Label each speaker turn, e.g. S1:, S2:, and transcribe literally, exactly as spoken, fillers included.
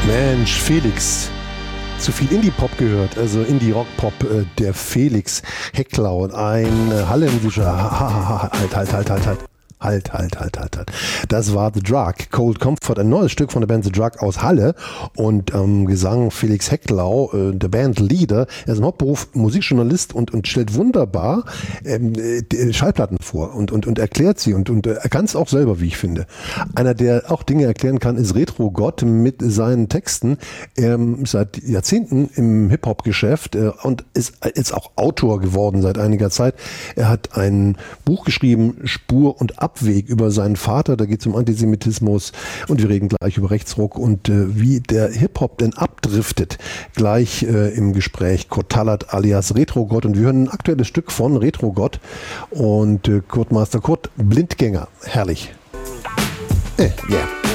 S1: Mensch, Felix. Zu viel Indie-Pop gehört, also Indie-Rock-Pop, äh, der Felix Hecklau, ein äh, Hallenwischer, halt, halt, halt, halt, halt. Halt, halt, halt, halt, halt. Das war The Drug, Cold Comfort, ein neues Stück von der Band The Drug aus Halle und ähm, Gesang Felix Hecklau, äh, der Bandleader. Er ist im Hauptberuf Musikjournalist und, und stellt wunderbar ähm, äh, Schallplatten vor und, und, und erklärt sie und, und er kann es auch selber, wie ich finde. Einer, der auch Dinge erklären kann, ist Retro Gott mit seinen Texten. Er ähm, ist seit Jahrzehnten im Hip-Hop-Geschäft äh, und ist jetzt auch Autor geworden seit einiger Zeit. Er hat ein Buch geschrieben, Spur und Ab Abweg über seinen Vater, da geht es um Antisemitismus und wir reden gleich über Rechtsruck und äh, wie der Hip-Hop denn abdriftet. Gleich äh, im Gespräch Kurt Tallert alias Retro Gott und wir hören ein aktuelles Stück von Retro Gott und äh, Kurt Master Kurt, Blindgänger, herrlich. Äh, yeah.